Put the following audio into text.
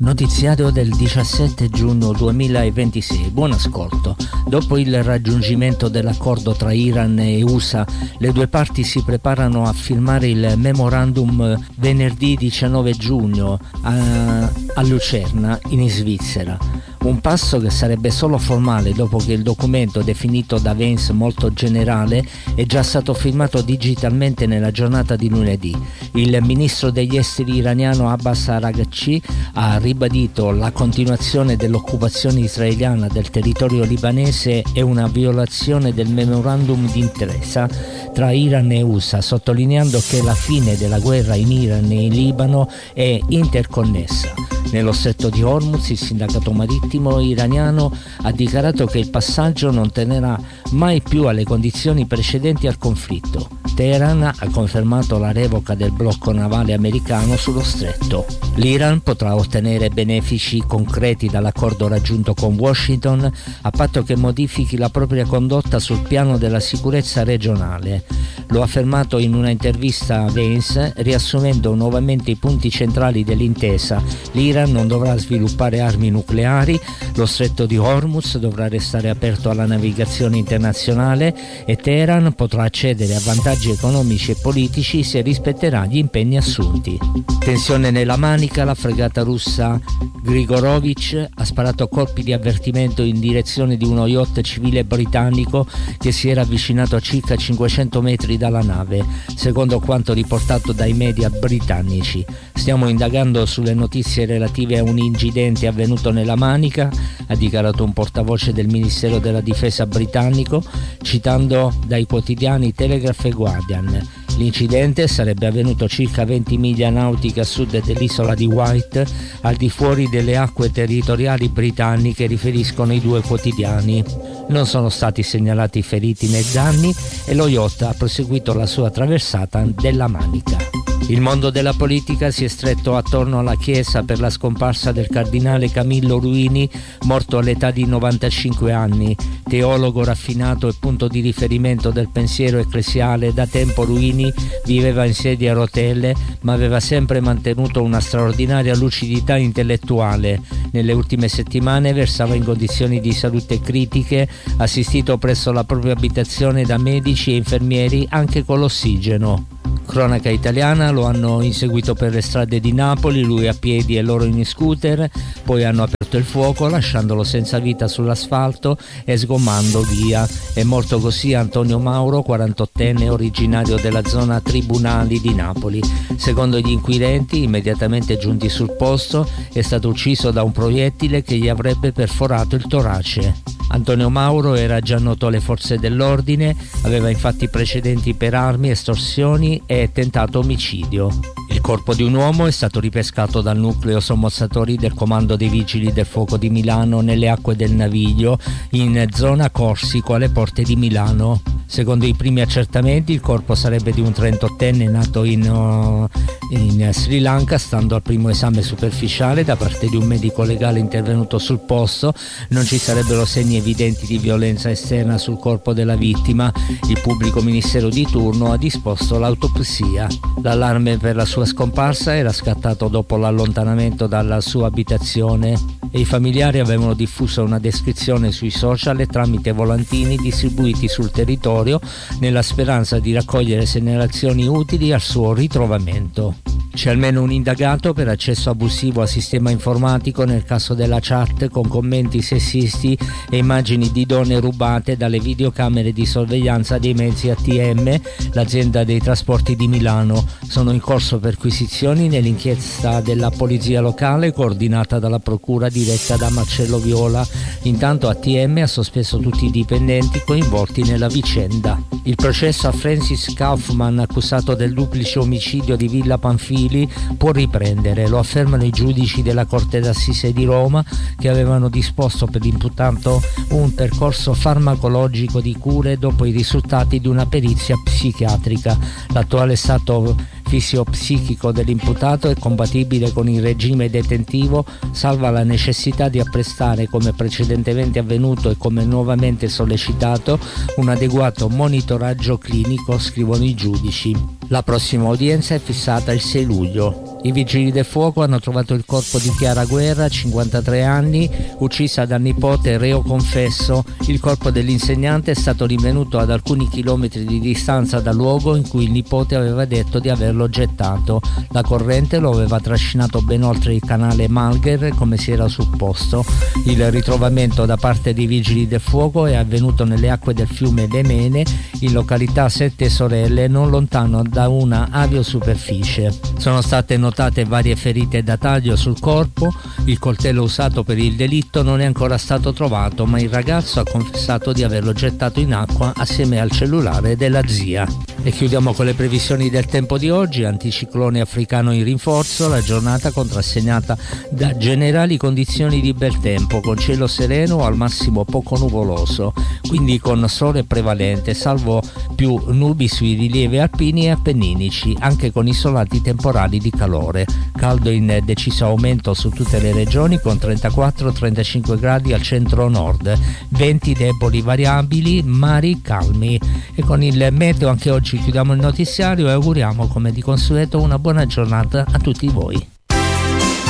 Notiziario del 17 giugno 2026. Buon ascolto. Dopo il raggiungimento dell'accordo tra Iran e USA, le due parti si preparano a firmare il memorandum venerdì 19 giugno a Lucerna, in Svizzera. Un passo che sarebbe solo formale dopo che il documento, definito da Vance molto generale, è già stato firmato digitalmente nella giornata di lunedì. Il ministro degli esteri iraniano Abbas Araghchi ha ribadito la continuazione dell'occupazione israeliana del territorio libanese è una violazione del memorandum d'intesa tra Iran e USA, sottolineando che la fine della guerra in Iran e in Libano è interconnessa. Nello stretto di Hormuz il sindacato marittimo iraniano ha dichiarato che il passaggio non tenerà mai più alle condizioni precedenti al conflitto. Teheran ha confermato la revoca del blocco navale americano sullo stretto. L'Iran potrà ottenere benefici concreti dall'accordo raggiunto con Washington a patto che modifichi la propria condotta sul piano della sicurezza regionale. Lo ha affermato in una intervista a Vance, riassumendo nuovamente i punti centrali dell'intesa. L'Iran non dovrà sviluppare armi nucleari, lo stretto di Hormuz dovrà restare aperto alla navigazione internazionale e Teheran potrà accedere a vantaggi economici e politici se rispetterà gli impegni assunti. Tensione nella Manica, la fregata russa Grigorovich ha sparato colpi di avvertimento in direzione di uno yacht civile britannico che si era avvicinato a circa 500 metri dalla nave, secondo quanto riportato dai media britannici. Stiamo indagando sulle notizie relative a un incidente avvenuto nella Manica, ha dichiarato un portavoce del Ministero della Difesa britannico, citando dai quotidiani Telegraph e Guardian. L'incidente sarebbe avvenuto circa 20 miglia nautiche a sud dell'isola di Wight, al di fuori delle acque territoriali britanniche, riferiscono i due quotidiani. Non sono stati segnalati feriti né danni e lo yacht ha proseguito la sua traversata della Manica. Il mondo della politica si è stretto attorno alla chiesa per la scomparsa del cardinale Camillo Ruini, morto all'età di 95 anni. Teologo raffinato e punto di riferimento del pensiero ecclesiale, da tempo Ruini viveva in sedia a rotelle, ma aveva sempre mantenuto una straordinaria lucidità intellettuale. Nelle ultime settimane versava in condizioni di salute critiche, assistito presso la propria abitazione da medici e infermieri, anche con l'ossigeno. Cronaca italiana, lo hanno inseguito per le strade di Napoli, lui a piedi e loro in scooter, poi hanno aperto il fuoco lasciandolo senza vita sull'asfalto e sgommando via. È morto così Antonio Mauro, 48enne, originario della zona Tribunali di Napoli. Secondo gli inquirenti, immediatamente giunti sul posto, è stato ucciso da un proiettile che gli avrebbe perforato il torace. Antonio Mauro era già noto alle forze dell'ordine, aveva infatti precedenti per armi, estorsioni e tentato omicidio. Il corpo di un uomo è stato ripescato dal nucleo sommozzatori del Comando dei Vigili del Fuoco di Milano nelle acque del Naviglio, in zona Corsico, alle porte di Milano. Secondo i primi accertamenti, il corpo sarebbe di un 38enne nato in Sri Lanka. Stando al primo esame superficiale da parte di un medico legale intervenuto sul posto, non ci sarebbero segni evidenti di violenza esterna sul corpo della vittima. Il pubblico ministero di turno ha disposto l'autopsia. L'allarme per la sua scomparsa era scattato dopo l'allontanamento dalla sua abitazione e i familiari avevano diffuso una descrizione sui social e tramite volantini distribuiti sul territorio nella speranza di raccogliere segnalazioni utili al suo ritrovamento. C'è almeno un indagato per accesso abusivo al sistema informatico nel caso della chat con commenti sessisti e immagini di donne rubate dalle videocamere di sorveglianza dei mezzi ATM, l'azienda dei trasporti di Milano. Sono in corso perquisizioni nell'inchiesta della polizia locale coordinata dalla procura diretta da Marcello Viola. Intanto ATM ha sospeso tutti i dipendenti coinvolti nella vicenda. Il processo a Francis Kaufman, accusato del duplice omicidio di Villa Panfili, può riprendere, lo affermano i giudici della Corte d'Assise di Roma, che avevano disposto per l'imputato un percorso farmacologico di cure dopo i risultati di una perizia psichiatrica. L'attuale stato fisiopsichico dell'imputato è compatibile con il regime detentivo, salva la necessità di apprestare, come precedentemente avvenuto e come nuovamente sollecitato, un adeguato monitoraggio clinico, scrivono i giudici. La prossima udienza è fissata il 6 luglio. I vigili del fuoco hanno trovato il corpo di Chiara Guerra, 53 anni, uccisa dal nipote reo confesso. Il corpo dell'insegnante è stato rinvenuto ad alcuni chilometri di distanza dal luogo in cui il nipote aveva detto di averlo gettato. La corrente lo aveva trascinato ben oltre il canale Malgher, come si era supposto. Il ritrovamento da parte dei vigili del fuoco è avvenuto nelle acque del fiume Lemene, in località Sette Sorelle, non lontano da una aviosuperficie. Sono state notate varie ferite da taglio sul corpo. Il coltello usato per il delitto non è ancora stato trovato, ma il ragazzo ha confessato di averlo gettato in acqua assieme al cellulare della zia. E chiudiamo con le previsioni del tempo di oggi. Anticiclone africano in rinforzo, la giornata contrassegnata da generali condizioni di bel tempo, con cielo sereno o al massimo poco nuvoloso, quindi con sole prevalente, salvo più nubi sui rilievi alpini e appenninici, anche con isolati temporali di calore. Caldo in deciso aumento su tutte le regioni, con 34-35 gradi al centro-nord, venti deboli variabili, mari calmi. E con il meteo anche oggi chiudiamo il notiziario e auguriamo come di consueto una buona giornata a tutti voi.